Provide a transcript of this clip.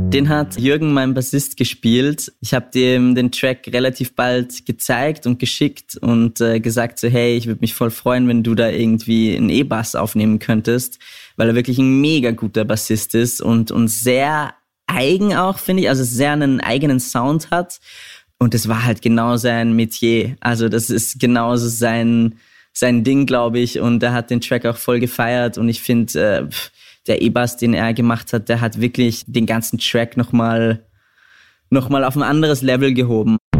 Den hat Jürgen, mein Bassist, gespielt. Ich habe dem den Track relativ bald gezeigt und geschickt und gesagt so, hey, ich würde mich voll freuen, wenn du da irgendwie einen E-Bass aufnehmen könntest, weil er wirklich ein mega guter Bassist ist und sehr eigen auch, finde ich, also sehr einen eigenen Sound hat. Und das war halt genau sein Metier. Also das ist genauso sein Ding, glaube ich. Und er hat den Track auch voll gefeiert. Und ich finde, der E-Bass, den er gemacht hat, der hat wirklich den ganzen Track nochmal auf ein anderes Level gehoben.